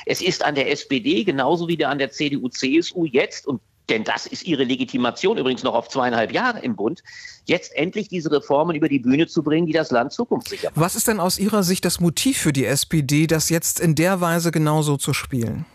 Es ist an der SPD genauso wie an der CDU, CSU jetzt, denn das ist ihre Legitimation übrigens noch auf 2,5 Jahre im Bund, jetzt endlich diese Reformen über die Bühne zu bringen, die das Land zukunftssicher machen. Was ist denn aus Ihrer Sicht das Motiv für die SPD, das jetzt in der Weise genauso zu spielen?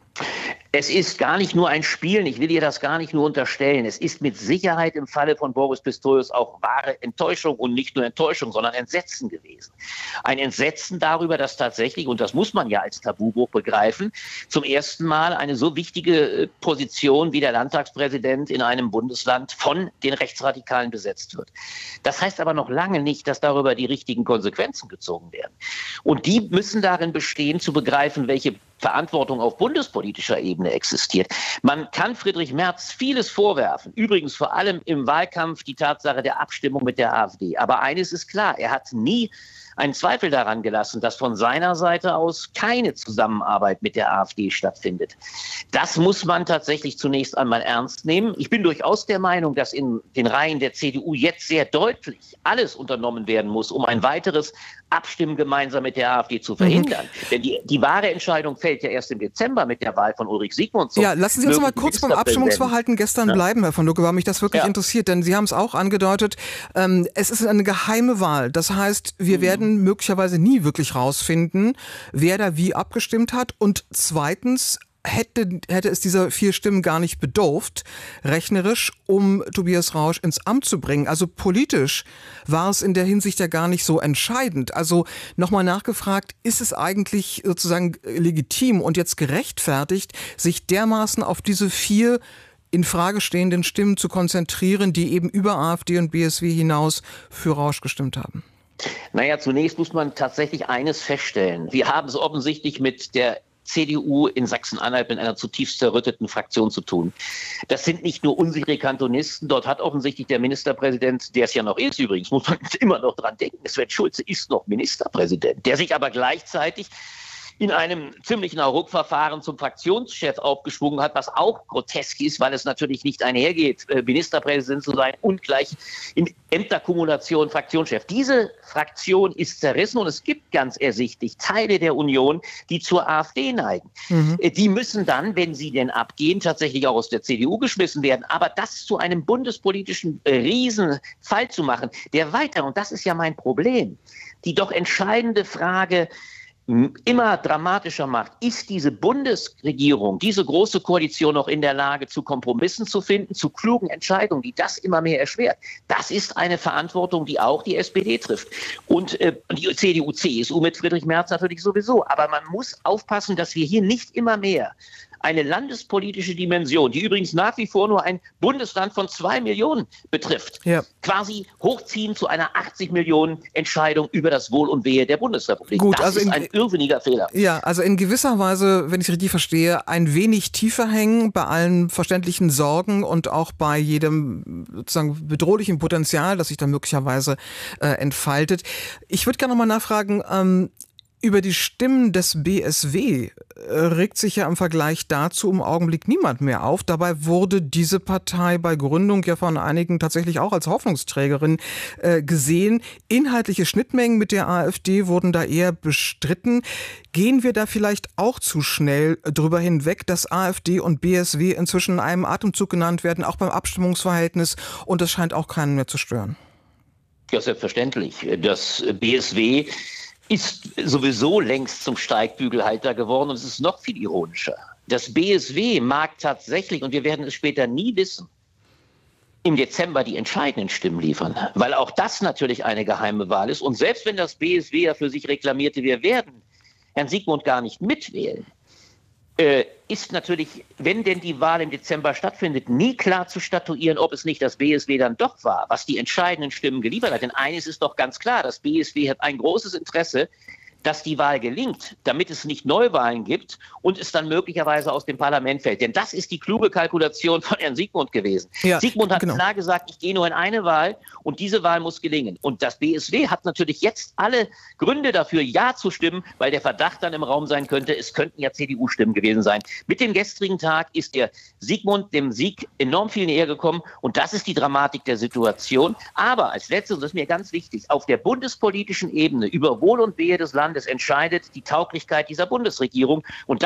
Es ist gar nicht nur ein Spielen, ich will ihr das gar nicht nur unterstellen. Es ist mit Sicherheit im Falle von Boris Pistorius auch wahre Enttäuschung und nicht nur Enttäuschung, sondern Entsetzen gewesen. Ein Entsetzen darüber, dass tatsächlich, und das muss man ja als Tabubruch begreifen, zum ersten Mal eine so wichtige Position wie der Landtagspräsident in einem Bundesland von den Rechtsradikalen besetzt wird. Das heißt aber noch lange nicht, dass darüber die richtigen Konsequenzen gezogen werden. Und die müssen darin bestehen, zu begreifen, welche Verantwortung auf bundespolitischer Ebene existiert. Man kann Friedrich Merz vieles vorwerfen, übrigens vor allem im Wahlkampf die Tatsache der Abstimmung mit der AfD. Aber eines ist klar, er hat nie einen Zweifel daran gelassen, dass von seiner Seite aus keine Zusammenarbeit mit der AfD stattfindet. Das muss man tatsächlich zunächst einmal ernst nehmen. Ich bin durchaus der Meinung, dass in den Reihen der CDU jetzt sehr deutlich alles unternommen werden muss, um ein weiteres Abstimmen gemeinsam mit der AfD zu verhindern. Denn die wahre Entscheidung fällt ja erst im Dezember mit der Wahl von Ulrich Sigmund. Ja, lassen Sie uns mal kurz beim Abstimmungsverhalten gestern bleiben, Herr von Lucke, weil mich das wirklich interessiert. Denn Sie haben es auch angedeutet, es ist eine geheime Wahl. Das heißt, wir werden möglicherweise nie wirklich rausfinden, wer da wie abgestimmt hat. Und zweitens hätte es diese 4 Stimmen gar nicht bedurft, rechnerisch, um Tobias Rausch ins Amt zu bringen. Also politisch war es in der Hinsicht ja gar nicht so entscheidend. Also nochmal nachgefragt, ist es eigentlich sozusagen legitim und jetzt gerechtfertigt, sich dermaßen auf diese 4 in Frage stehenden Stimmen zu konzentrieren, die eben über AfD und BSW hinaus für Rausch gestimmt haben? Naja, zunächst muss man tatsächlich eines feststellen. Wir haben es offensichtlich mit der CDU in Sachsen-Anhalt mit einer zutiefst zerrütteten Fraktion zu tun. Das sind nicht nur unsichere Kantonisten, dort hat offensichtlich der Ministerpräsident, der es ja noch ist übrigens, muss man immer noch dran denken, Sven Schulze ist noch Ministerpräsident, der sich aber gleichzeitig in einem ziemlichen Hauruck-Verfahren zum Fraktionschef aufgeschwungen hat, was auch grotesk ist, weil es natürlich nicht einhergeht, Ministerpräsident zu sein und gleich in Ämterkumulation Fraktionschef. Diese Fraktion ist zerrissen und es gibt ganz ersichtlich Teile der Union, die zur AfD neigen. Die müssen dann, wenn sie denn abgehen, tatsächlich auch aus der CDU geschmissen werden. Aber das zu einem bundespolitischen Riesenfall zu machen, der weiter, und das ist ja mein Problem, die doch entscheidende Frage immer dramatischer macht, ist diese Bundesregierung, diese große Koalition noch in der Lage, zu Kompromissen zu finden, zu klugen Entscheidungen, die das immer mehr erschwert. Das ist eine Verantwortung, die auch die SPD trifft. Und die CDU, CSU mit Friedrich Merz natürlich sowieso. Aber man muss aufpassen, dass wir hier nicht immer mehr eine landespolitische Dimension, die übrigens nach wie vor nur ein Bundesland von 2 Millionen betrifft, quasi hochziehen zu einer 80 Millionen Entscheidung über das Wohl und Wehe der Bundesrepublik. Gut, das also ist ein irrsinniger Fehler. Ja, also in gewisser Weise, wenn ich es richtig verstehe, ein wenig tiefer hängen bei allen verständlichen Sorgen und auch bei jedem sozusagen bedrohlichen Potenzial, das sich da möglicherweise entfaltet. Ich würde gerne nochmal nachfragen, über die Stimmen des BSW regt sich ja im Vergleich dazu im Augenblick niemand mehr auf. Dabei wurde diese Partei bei Gründung ja von einigen tatsächlich auch als Hoffnungsträgerin gesehen. Inhaltliche Schnittmengen mit der AfD wurden da eher bestritten. Gehen wir da vielleicht auch zu schnell drüber hinweg, dass AfD und BSW inzwischen in einem Atemzug genannt werden, auch beim Abstimmungsverhältnis, und das scheint auch keinen mehr zu stören? Ja, selbstverständlich. Das BSW ist sowieso längst zum Steigbügelhalter geworden und es ist noch viel ironischer. Das BSW mag tatsächlich, und wir werden es später nie wissen, im Dezember die entscheidenden Stimmen liefern, weil auch das natürlich eine geheime Wahl ist. Und selbst wenn das BSW ja für sich reklamierte, wir werden Herrn Sigmund gar nicht mitwählen, ist natürlich, wenn denn die Wahl im Dezember stattfindet, nie klar zu statuieren, ob es nicht das BSW dann doch war, was die entscheidenden Stimmen geliefert hat. Denn eines ist doch ganz klar, das BSW hat ein großes Interesse, dass die Wahl gelingt, damit es nicht Neuwahlen gibt und es dann möglicherweise aus dem Parlament fällt. Denn das ist die kluge Kalkulation von Herrn Sigmund gewesen. Ja, Sigmund hat klar gesagt, ich gehe nur in eine Wahl und diese Wahl muss gelingen. Und das BSW hat natürlich jetzt alle Gründe dafür, Ja zu stimmen, weil der Verdacht dann im Raum sein könnte, es könnten ja CDU-Stimmen gewesen sein. Mit dem gestrigen Tag ist der Sigmund dem Sieg enorm viel näher gekommen und das ist die Dramatik der Situation. Aber als letztes, und das ist mir ganz wichtig, auf der bundespolitischen Ebene über Wohl und Wehe des Landes entscheidet die Tauglichkeit dieser Bundesregierung. Und